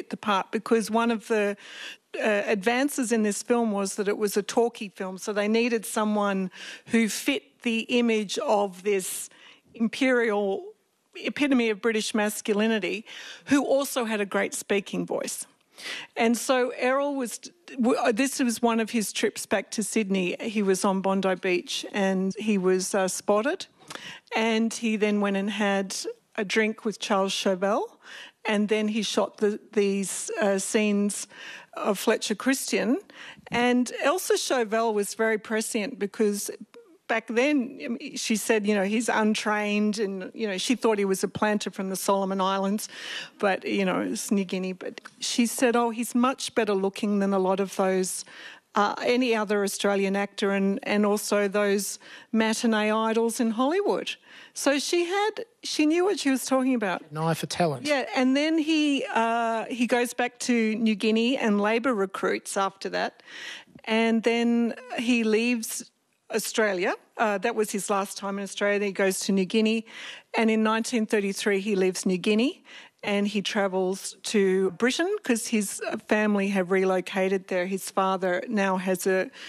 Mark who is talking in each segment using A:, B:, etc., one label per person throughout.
A: fit the part, because one of the advances in this film was that it was a talkie film, so they needed someone who fit the image of this imperial epitome of British masculinity, who also had a great speaking voice. And so Errol this was one of his trips back to Sydney. He was on Bondi Beach and he was spotted, and he then went and had a drink with Charles Chauvel, and then he shot these scenes of Fletcher Christian. And Elsa Chauvel was very prescient, because back then she said, he's untrained, and, she thought he was a planter from the Solomon Islands, but, it's New Guinea. But she said, he's much better looking than a lot of those, any other Australian actor, and also those matinee idols in Hollywood. So she knew what she was talking about.
B: An eye for talent.
A: Yeah, and then he goes back to New Guinea and labour recruits after that, and then he leaves Australia. That was his last time in Australia. He goes to New Guinea, and in 1933 he leaves New Guinea and he travels to Britain because his family have relocated there. His father now has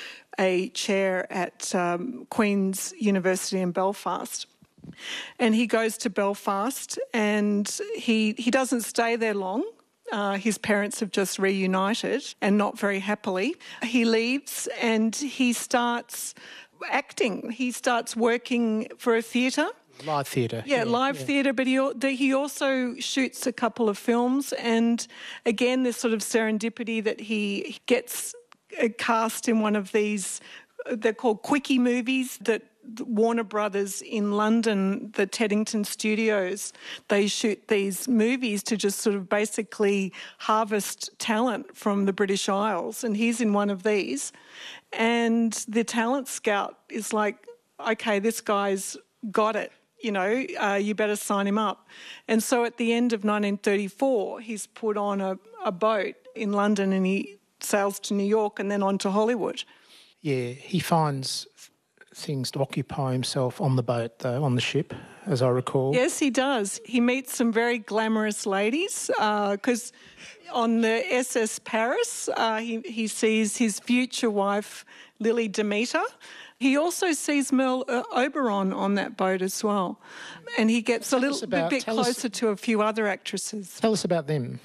A: a chair at Queen's University in Belfast. And he goes to Belfast, and he doesn't stay there long. His parents have just reunited, and not very happily. He leaves and he starts acting. He starts working for a theatre.
B: Live theatre.
A: Yeah, live theatre, but he also shoots a couple of films, and again, this sort of serendipity that he gets cast in one of these, they're called quickie movies, that Warner Brothers in London, the Teddington Studios, they shoot these movies to just sort of basically harvest talent from the British Isles, and he's in one of these. And the talent scout is like, okay, this guy's got it, you better sign him up. And so at the end of 1934, he's put on a boat in London, and he sails to New York and then on to Hollywood.
B: Yeah, he finds things to occupy himself on the boat, though, on the ship, as I recall.
A: Yes, he does. He meets some very glamorous ladies, because on the SS Paris, he sees his future wife, Lily Demeter. He also sees Merle Oberon on that boat as well. And he gets a little bit closer to a few other actresses.
B: Tell us about them.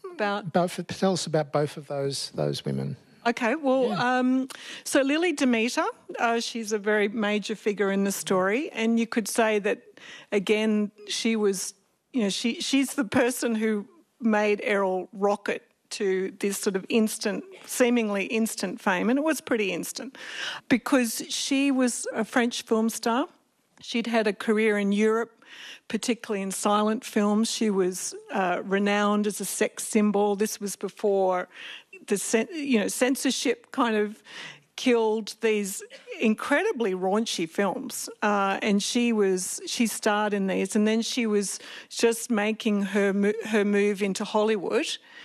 B: Tell us about both of those women.
A: Okay, well, so Lily Demeter, she's a very major figure in the story, and you could say that, again, she was, she's the person who made Errol rocket to this sort of seemingly instant fame, and it was pretty instant, because she was a French film star. She'd had a career in Europe, particularly in silent films. She was renowned as a sex symbol. This was before the censorship kind of killed these incredibly raunchy films, and she starred in these, and then she was just making her move into Hollywood.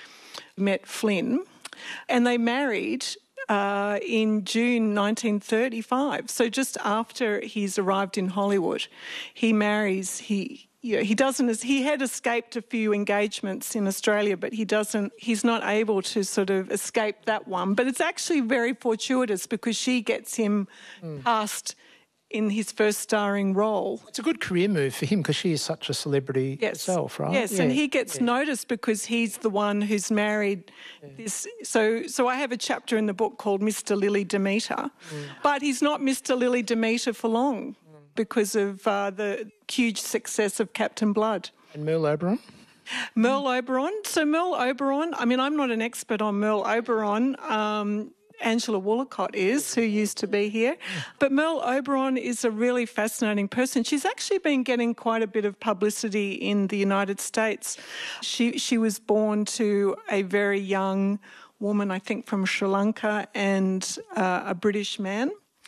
A: Met Flynn, and they married in June 1935. So just after he's arrived in Hollywood, he marries. He had escaped a few engagements in Australia, but he's not able to sort of escape that one. But it's actually very fortuitous, because she gets him cast in his first starring role.
B: It's a good career move for him, because she is such a celebrity herself, right?
A: Yes, and he gets noticed because he's the one who's married this. So I have a chapter in the book called Mr. Lily Demeter, but he's not Mr. Lily Demeter for long, because of the huge success of Captain Blood.
B: And Merle Oberon?
A: Merle Oberon. So Merle Oberon, I mean, I'm not an expert on Merle Oberon. Angela Woolacott is, who used to be here. But Merle Oberon is a really fascinating person. She's actually been getting quite a bit of publicity in the United States. She was born to a very young woman, I think from Sri Lanka, and a British man.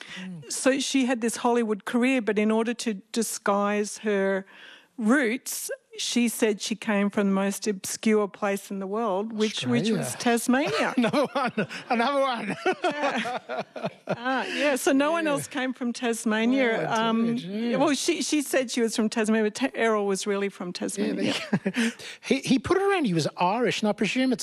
A: So she had this Hollywood career, but in order to disguise her roots, she said she came from the most obscure place in the world, which was Tasmania.
B: Another one.
A: So no one else came from Tasmania. Well, she said she was from Tasmania, but Errol was really from Tasmania.
B: He put it around he was Irish, and I presume it's